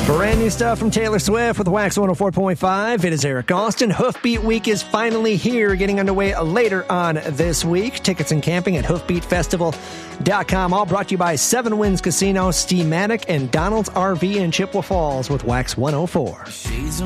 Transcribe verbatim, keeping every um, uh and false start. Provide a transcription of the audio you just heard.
Brand new stuff from Taylor Swift with Wax one oh four point five. It is Eric Austin. Hoofbeat Week is finally here, getting underway later on this week. Tickets and camping at hoofbeat festival dot com. All brought to you by Seven Winds Casino, Steamatic, and Donald's R V in Chippewa Falls with Wax one oh four.